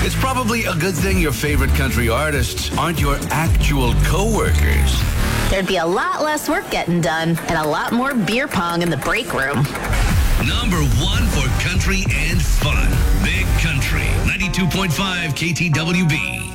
It's probably a good thing your favorite country artists aren't your actual co-workers. There'd be a lot less work getting done and a lot more beer pong in the break room. Number one for country and fun. Big Country, 92.5 KTWB.